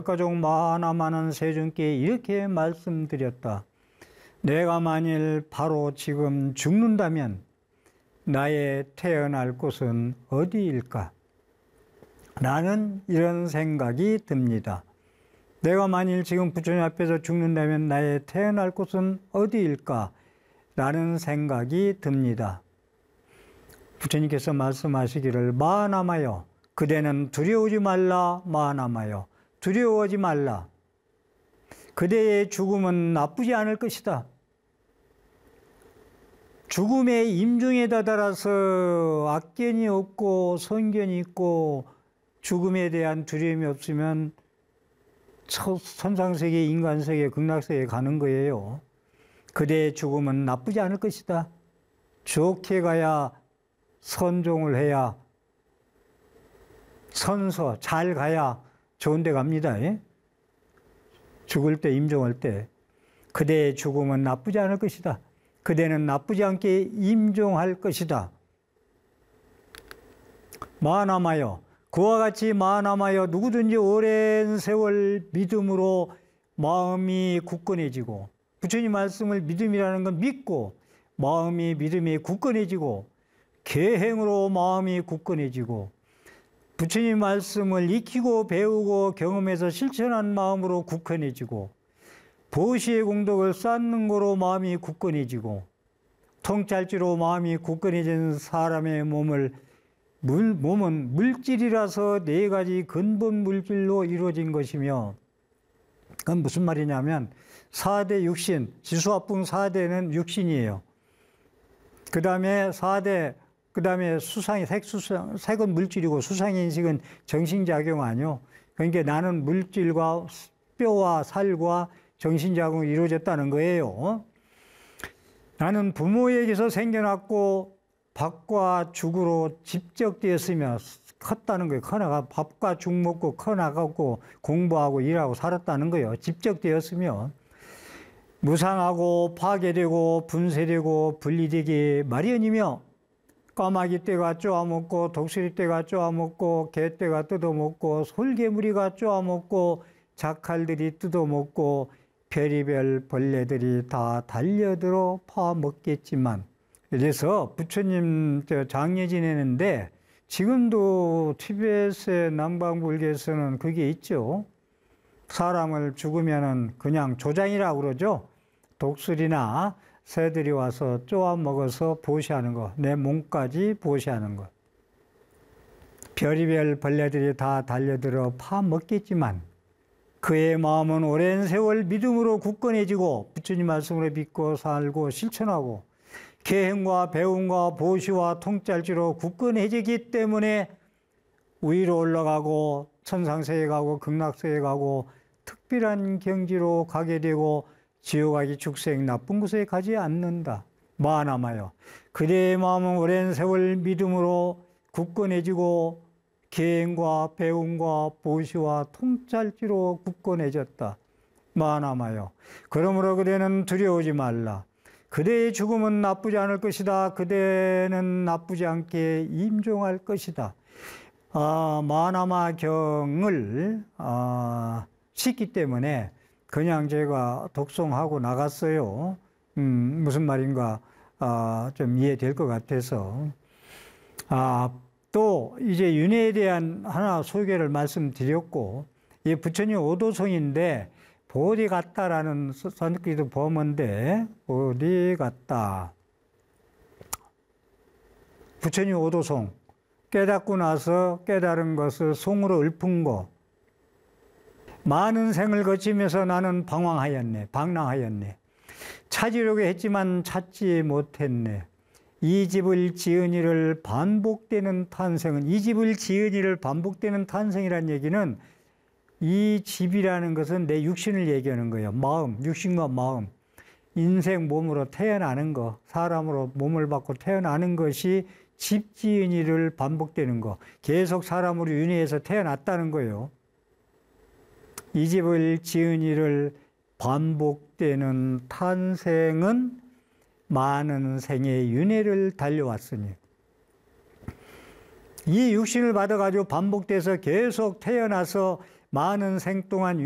가족 마하나마는 세존께 이렇게 말씀드렸다. 내가 만일 바로 지금 죽는다면 나의 태어날 곳은 어디일까? 나는 이런 생각이 듭니다. 내가 만일 지금 부처님 앞에서 죽는다면 나의 태어날 곳은 어디일까? 라는 생각이 듭니다. 부처님께서 말씀하시기를 마하나마여 그대는 두려우지 말라. 마하나마여 두려워하지 말라. 그대의 죽음은 나쁘지 않을 것이다. 죽음의 임종에 다다라서 악견이 없고 선견이 있고 죽음에 대한 두려움이 없으면 천상세계, 인간세계, 극락세계에 가는 거예요. 그대의 죽음은 나쁘지 않을 것이다. 좋게 가야 선종을 해야 선서 잘 가야 좋은 데 갑니다. 죽을 때 임종할 때 그대의 죽음은 나쁘지 않을 것이다. 그대는 나쁘지 않게 임종할 것이다. 마하나마여 그와 같이 마하나마여 누구든지 오랜 세월 믿음으로 마음이 굳건해지고 부처님 말씀을 믿음이라는 건 믿고 마음이 믿음이 굳건해지고 계행으로 마음이 굳건해지고 부처님 말씀을 익히고 배우고 경험해서 실천한 마음으로 굳건해지고 보시의 공덕을 쌓는 거로 마음이 굳건해지고 통찰지로 마음이 굳건해진 사람의 몸은 물질이라서 네 가지 근본 물질로 이루어진 것이며 그건 무슨 말이냐면 4대 육신, 지수화풍 4대는 육신이에요. 그 다음에 4대, 그 다음에 수상이, 색은 물질이고 수상의 인식은 정신작용 아니요. 그러니까 나는 물질과 뼈와 살과 정신작용이 이루어졌다는 거예요. 나는 부모에게서 생겨났고 밥과 죽으로 집적되었으며 컸다는 거예요. 커나가 밥과 죽 먹고 커나가고 공부하고 일하고 살았다는 거예요. 집적되었으며 무상하고 파괴되고 분쇄되고 분리되기 마련이며 까마귀 떼가 쪼아먹고 독수리 떼가 쪼아먹고 개떼가 뜯어먹고 솔개무리가 쪼아먹고 자칼들이 뜯어먹고 별의별 벌레들이 다 달려들어 파먹겠지만 그래서 부처님 장례 지내는데 지금도 티베트의 남방불교에서는 그게 있죠. 사람을 죽으면은 그냥 조장이라고 그러죠. 독수리나 새들이 와서 쪼아먹어서 보시하는 거, 내 몸까지 보시하는 거. 별의별 벌레들이 다 달려들어 파먹겠지만 그의 마음은 오랜 세월 믿음으로 굳건해지고 부처님 말씀으로 믿고 살고 실천하고 계행과 배움과 보시와 통찰지로 굳건해지기 때문에 위로 올라가고 천상세계 가고 극락세계 가고 특별한 경지로 가게 되고 지옥아기 축생 나쁜 곳에 가지 않는다. 마하나마여 그대의 마음은 오랜 세월 믿음으로 굳건해지고 계행과 배움과 보시와 통찰지로 굳건해졌다. 마하나마여 그러므로 그대는 두려워하지 말라. 그대의 죽음은 나쁘지 않을 것이다. 그대는 나쁘지 않게 임종할 것이다. 마하나마경을 싣기 때문에 그냥 제가 독송하고 나갔어요. 무슨 말인가 좀 이해될 것 같아서. 또 이제 윤회에 대한 하나 소개를 말씀드렸고, 이 부처님 오도송인데 보리같다라는 산기도 범어인데 보리같다. 부처님 오도송 깨닫고 나서 깨달은 것을 송으로 읊은 거. 많은 생을 거치면서 나는 방랑하였네. 찾으려고 했지만 찾지 못했네. 이 집을 지은이를 반복되는 탄생은, 이 집을 지은이를 반복되는 탄생이라는 얘기는 이 집이라는 것은 내 육신을 얘기하는 거예요. 마음, 육신과 마음. 인생 몸으로 태어나는 거, 사람으로 몸을 받고 태어나는 것이 집 지은 일을 반복되는 거. 계속 사람으로 윤회해서 태어났다는 거예요. 이 집을 지은 일을 반복되는 탄생은 많은 생의 윤회를 달려왔으니 이 육신을 받아가지고 반복돼서 계속 태어나서 많은 생 동안